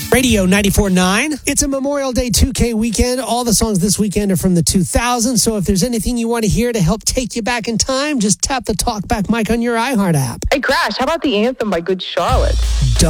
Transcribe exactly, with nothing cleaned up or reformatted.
Radio ninety-four point nine. It's a Memorial Day two K weekend. All the songs this weekend are from the two thousands. So if there's anything you want to hear to help take you back in time, just tap the talkback mic on your iHeart app. Hey, Crash, how about the anthem by Good Charlotte?